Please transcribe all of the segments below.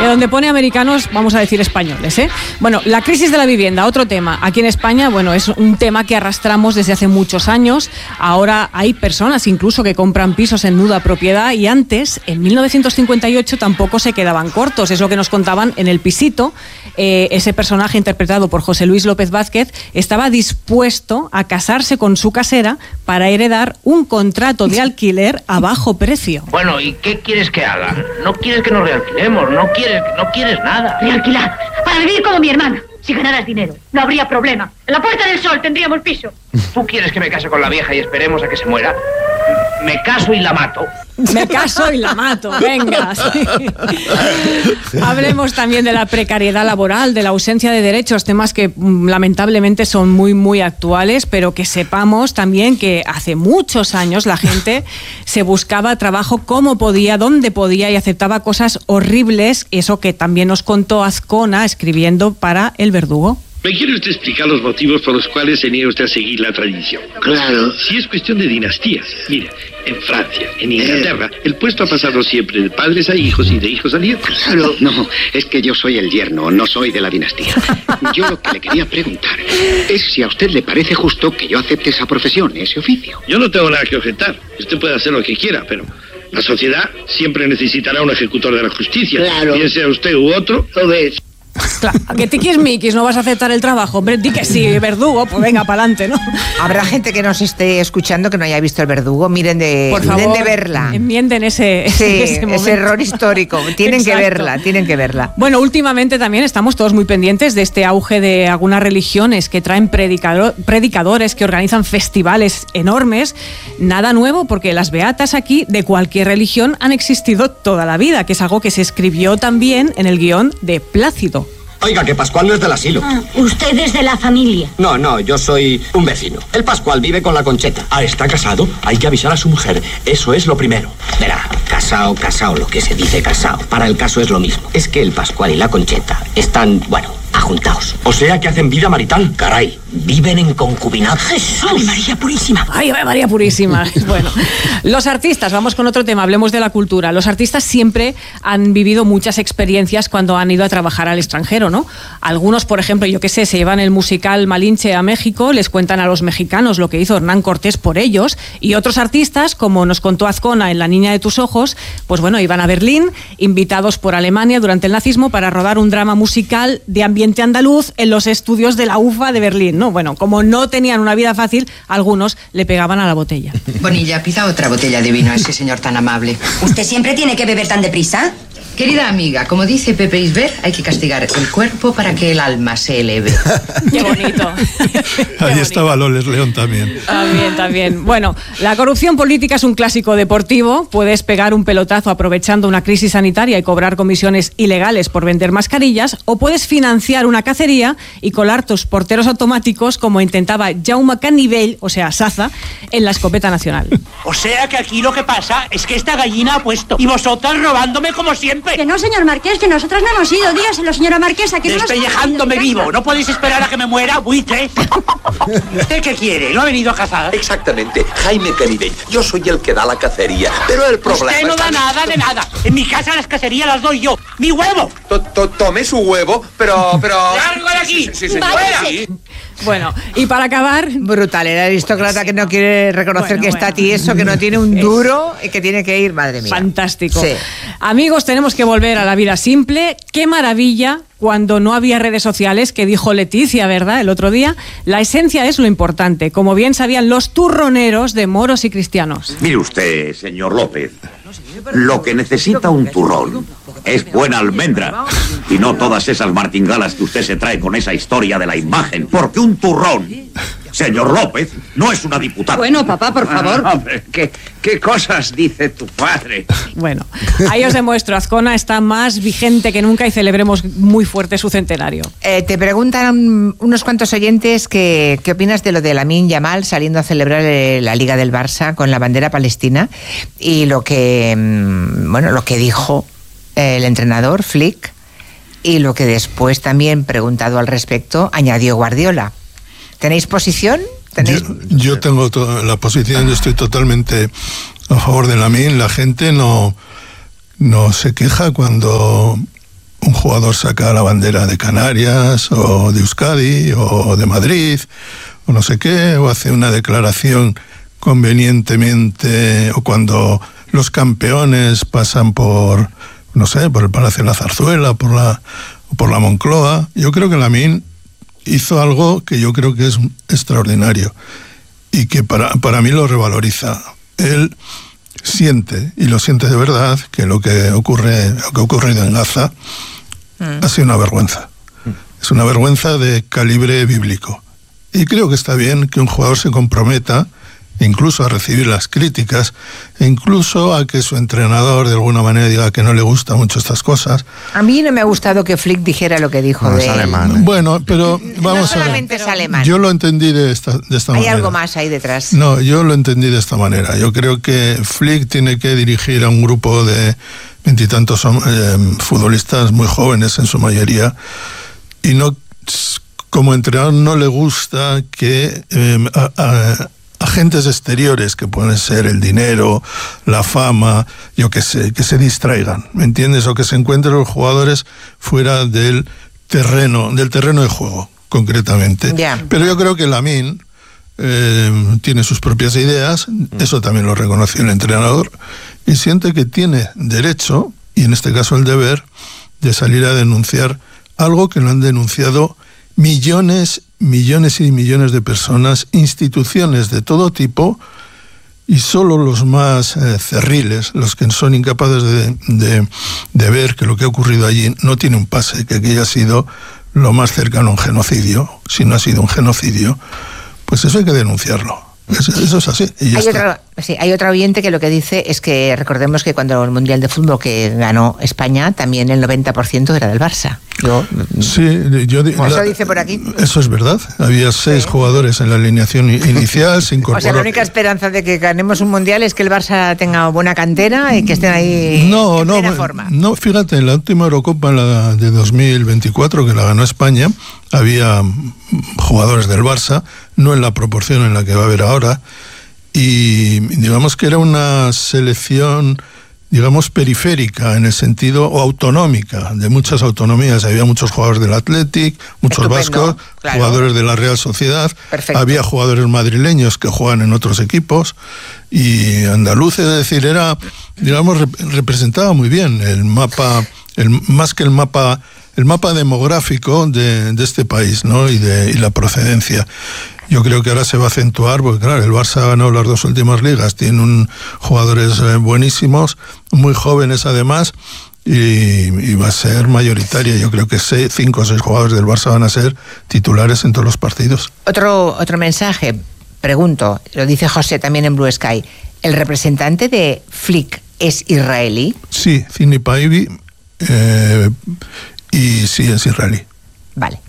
donde pone americanos, vamos a decir españoles, ¿eh? Bueno, la crisis de la vivienda, otro tema. Aquí en España, bueno, es un tema que arrastramos desde hace muchos años. Ahora hay personas incluso que compran pisos en nuda propiedad y antes, en 1958, tampoco se quedaban cortos. Es lo que nos contaban en El Pisito. Ese personaje interpretado por José Luis López Vázquez estaba dispuesto a casarse con su casera para heredar un contrato de alquiler a bajo precio. Bueno, ¿y qué quieres que haga? No quieres que nos realquilemos, no quieres nada. Realquilar, para vivir como mi hermana. Si ganaras dinero, no habría problema. En la Puerta del Sol tendríamos piso. ¿Tú quieres que me case con la vieja y esperemos a que se muera? Me caso y la mato. Me caso y la mato, venga. Sí. Hablemos también de la precariedad laboral, de la ausencia de derechos, temas que lamentablemente son muy, muy actuales, pero que sepamos también que hace muchos años la gente se buscaba trabajo como podía, donde podía y aceptaba cosas horribles, eso que también nos contó Azcona escribiendo para El Verdugo. ¿Me quiere usted explicar los motivos por los cuales se niega usted a seguir la tradición? Claro. Si es cuestión de dinastías. Mira, en Francia, en Inglaterra, el puesto ha pasado siempre de padres a hijos y de hijos a nietos. Claro. No, es que yo soy el yerno, no soy de la dinastía. Yo lo que le quería preguntar es si a usted le parece justo que yo acepte esa profesión, ese oficio. Yo no tengo nada que objetar. Usted puede hacer lo que quiera, pero la sociedad siempre necesitará un ejecutor de la justicia. Claro. Bien sea usted u otro. ¿Lo ves? Claro, que tiquis miquis, no vas a aceptar el trabajo. Hombre, di que sí, Verdugo, pues venga, pa'lante, ¿no? Habrá gente que nos esté escuchando que no haya visto El Verdugo. Miren de verla. Enmienden ese error histórico. Tienen que verla. Bueno, últimamente también estamos todos muy pendientes de este auge de algunas religiones que traen predicadores, que organizan festivales enormes. Nada nuevo, porque las beatas aquí de cualquier religión han existido toda la vida, que es algo que se escribió también en el guión de Plácido. Oiga, que Pascual no es de la asilo. Usted es de la familia. No, yo soy un vecino. El Pascual vive con la Concheta. ¿Está casado? Hay que avisar a su mujer. Eso es lo primero. Verá, casao, lo que se dice casao. Para el caso es lo mismo. Es que el Pascual y la Concheta están, ajuntados. O sea que hacen vida marital. Caray, viven en concubinato. ¡Jesús! ¡Ay, María Purísima! ¡Ay, María Purísima! Bueno, los artistas, vamos con otro tema, hablemos de la cultura. Los artistas siempre han vivido muchas experiencias cuando han ido a trabajar al extranjero, ¿no? Algunos, por ejemplo, se llevan el musical Malinche a México, les cuentan a los mexicanos lo que hizo Hernán Cortés por ellos, y otros artistas, como nos contó Azcona en La niña de tus ojos, pues bueno, iban a Berlín, invitados por Alemania durante el nazismo para rodar un drama musical de ambiente andaluz en los estudios de la UFA de Berlín, ¿no? Bueno, como no tenían una vida fácil, algunos le pegaban a la botella. Bonilla, pida otra botella de vino a ese señor tan amable. ¿Usted siempre tiene que beber tan deprisa? Querida amiga, como dice Pepe Isbert, hay que castigar el cuerpo para que el alma se eleve. Qué bonito. Ahí estaba Loles León también. También. Bueno, la corrupción política es un clásico deportivo. Puedes pegar un pelotazo aprovechando una crisis sanitaria y cobrar comisiones ilegales por vender mascarillas, o puedes financiar una cacería y colar tus porteros automáticos, como intentaba Jaume Canivell, o sea, Saza, en la escopeta nacional. O sea que aquí lo que pasa es que esta gallina ha puesto y vosotras robándome como siempre. Que no, señor Marqués, que nosotros no hemos ido. Dígaselo, señora Marquesa, que no nos despellejándome vivo. ¿No podéis esperar a que me muera, buitre? ¿Usted qué quiere? ¿No ha venido a cazar? Exactamente, Jaime Canivell. Yo soy el que da la cacería, pero el problema... Usted no da nada de nada. En mi casa las cacerías las doy yo. ¡Mi huevo! Tome su huevo, pero... ¡Largo de aquí! Sí, señora. Bueno, y para acabar... Brutal, el aristócrata que no quiere reconocer que está tieso, que no tiene un duro y que tiene que ir, madre mía. Fantástico. Sí. Amigos, tenemos que volver a la vida simple. ¡Qué maravilla! Cuando no había redes sociales, que dijo Leticia, ¿verdad?, el otro día. La esencia es lo importante, como bien sabían los turroneros de moros y cristianos. Mire usted, señor López, lo que necesita un turrón es buena almendra y no todas esas martingalas que usted se trae con esa historia de la imagen, porque un turrón, señor López, no es una diputada. Bueno, papá, por favor. Hombre, ¿qué cosas dice tu padre? Bueno, ahí os demuestro, Azcona está más vigente que nunca y celebremos muy fuerte su centenario. Te preguntan unos cuantos oyentes qué opinas de lo de Lamine Yamal saliendo a celebrar la Liga del Barça con la bandera palestina y lo que dijo el entrenador Flick y lo que después también, preguntado al respecto, añadió Guardiola. ¿Tenéis posición? Yo tengo la posición, yo estoy totalmente a favor de Lamine. La gente no se queja cuando jugador saca la bandera de Canarias o de Euskadi o de Madrid o no sé qué, o hace una declaración convenientemente, o cuando los campeones pasan por, no sé, por el Palacio de la Zarzuela, por la Moncloa. Yo creo que Lamine hizo algo que yo creo que es extraordinario y que para mí lo revaloriza. Él siente, y lo siente de verdad, que lo que ha ocurrido en Gaza ha sido una vergüenza. Es una vergüenza de calibre bíblico. Y creo que está bien que un jugador se comprometa incluso a recibir las críticas, e incluso a que su entrenador de alguna manera diga que no le gusta mucho estas cosas. A mí no me ha gustado que Flick dijera lo que dijo de alemán. Bueno, pero vamos no solamente a ver. Es alemán. Yo lo entendí de esta manera. Hay algo más ahí detrás. No, yo lo entendí de esta manera. Yo creo que Flick tiene que dirigir a un grupo de 20 y tantos futbolistas muy jóvenes en su mayoría, y no, como entrenador no le gusta que agentes exteriores, que pueden ser el dinero, la fama, yo qué sé, que se distraigan, ¿me entiendes? O que se encuentren los jugadores fuera del terreno de juego, concretamente. Yeah. Pero yo creo que Lamine tiene sus propias ideas, eso también lo reconoció el entrenador, y siente que tiene derecho, y en este caso el deber, de salir a denunciar algo que lo han denunciado millones y millones de personas, instituciones de todo tipo, y solo los más cerriles, los que son incapaces de ver que lo que ha ocurrido allí no tiene un pase, que aquello ha sido lo más cercano a un genocidio. Si no ha sido un genocidio, pues eso hay que denunciarlo. Eso es así. Y hay otro oyente que lo que dice es que recordemos que cuando el Mundial de Fútbol que ganó España, también el 90% era del Barça. Eso dice por aquí. Eso es verdad. Había 6 jugadores en la alineación inicial, se incorporó. O sea, la única esperanza de que ganemos un Mundial es que el Barça tenga buena cantera y que estén ahí en plena forma. No, fíjate, en la última Eurocopa, la de 2024, que la ganó España, había jugadores del Barça, no en la proporción en la que va a haber ahora, y digamos que era una selección, digamos, periférica en el sentido, o autonómica, de muchas autonomías. Había muchos jugadores del Athletic, muchos vascos, claro, jugadores de la Real Sociedad. Perfecto. Había jugadores madrileños que juegan en otros equipos, y andaluces, es decir, era, digamos, representaba muy bien el mapa, más que el mapa demográfico de este país, ¿no? y la procedencia. Yo creo que ahora se va a acentuar, porque claro, el Barça ha ganado las 2 últimas ligas, tiene jugadores buenísimos, muy jóvenes además, y va a ser mayoritaria. Yo creo que 5 o 6 jugadores del Barça van a ser titulares en todos los partidos. Otro mensaje, pregunto, lo dice José también en Blue Sky, ¿el representante de Flick es israelí? Sí, Zini Paivi, y sí, es israelí. Vale.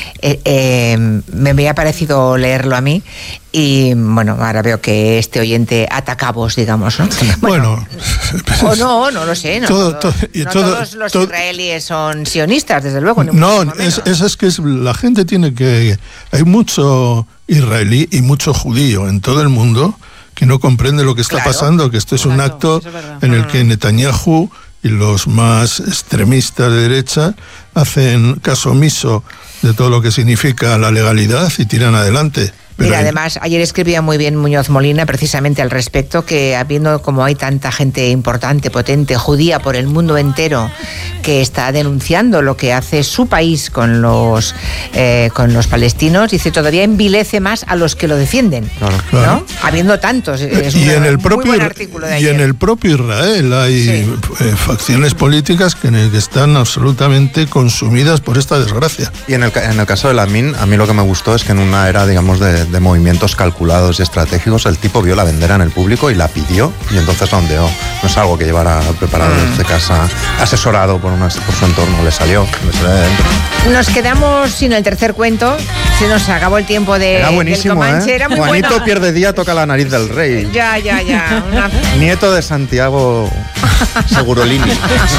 Me había parecido leerlo a mí, y bueno, ahora veo que este oyente ata cabos, digamos, ¿no? Bueno. O no lo sé. Todos los israelíes son sionistas, desde luego. No, es que la gente tiene que... Hay mucho israelí y mucho judío en todo el mundo que no comprende lo que está pasando, que esto es un acto en el que Netanyahu y los más extremistas de derecha hacen caso omiso de todo lo que significa la legalidad y tiran adelante. Mira, además, ayer escribía muy bien Muñoz Molina precisamente al respecto, que habiendo como hay tanta gente importante, potente, judía por el mundo entero, que está denunciando lo que hace su país con los palestinos, dice, todavía envilece más a los que lo defienden, claro. ¿No? Habiendo tantos. Es muy buen artículo de ayer. Y en el propio Israel hay facciones políticas que están absolutamente consumidas por esta desgracia. Y en el caso de Lamine, a mí lo que me gustó es que en una era, digamos, de movimientos calculados y estratégicos, el tipo vio la bandera en el público y la pidió, y entonces la ondeó. No es algo que llevara preparado desde casa, asesorado por su entorno, le salió de dentro. Nos quedamos sin el tercer cuento, se nos acabó el tiempo era buenísimo, del Comanche, era muy Juanito bueno. Pierde día, toca la nariz del rey. Ya. Nieto de Santiago Segurolini.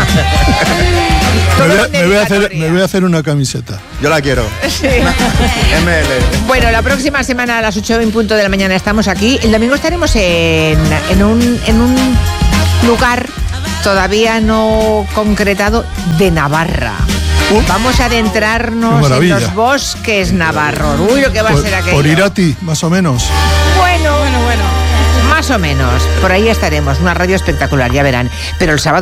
Me voy a hacer una camiseta. Yo la quiero. Sí. ML. Bueno, la próxima semana a las 8:00 de la mañana estamos aquí. El domingo estaremos en un lugar todavía no concretado, de Navarra. Vamos a adentrarnos en los bosques navarros. Uy, lo que va a ser aquello. Por Irati, más o menos. Bueno. Más o menos. Por ahí estaremos. Una radio espectacular, ya verán. Pero el sábado